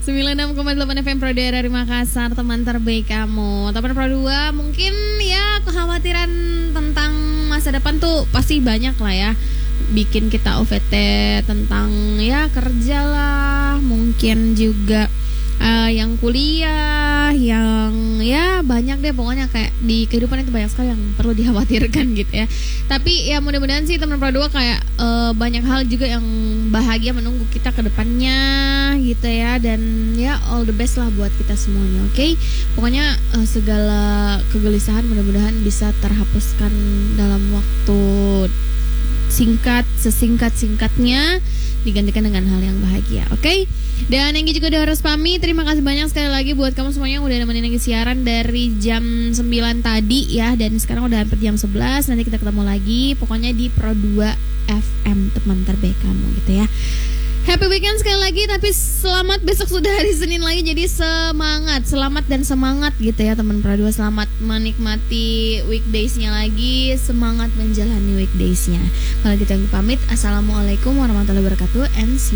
96,8 FM Pro 2 dari Makassar, teman terbaik kamu. Teman Pro 2 mungkin ya kekhawatiran tentang masa depan tuh pasti banyak lah ya. Bikin kita OVT tentang ya kerja lah, mungkin juga yang kuliah, yang ya banyak deh pokoknya kayak di kehidupan itu banyak sekali yang perlu dikhawatirkan gitu ya. Tapi ya mudah-mudahan sih teman Pro 2 kayak banyak hal juga yang bahagia menunggu kita ke depannya gitu ya. Dan ya all the best lah buat kita semuanya, oke? Pokoknya segala kegelisahan mudah-mudahan bisa terhapuskan dalam waktu sesingkat-singkatnya, digantikan dengan hal yang bahagia, oke? Dan Enggi juga udah harus pamit. Terima kasih banyak sekali lagi buat kamu semuanya yang udah nemenin Enggi siaran dari jam 9 tadi ya. Dan sekarang udah hampir jam 11. Nanti kita ketemu lagi pokoknya di Pro 2 FM, teman terbaik kamu gitu ya. Happy weekend sekali lagi, tapi selamat, besok sudah hari Senin lagi, jadi semangat, selamat dan semangat gitu ya teman Pro 2. Selamat menikmati weekdays-nya lagi, semangat menjalani weekdays-nya. Kalau gitu Enggi pamit, assalamualaikum warahmatullahi wabarakatuh and see you.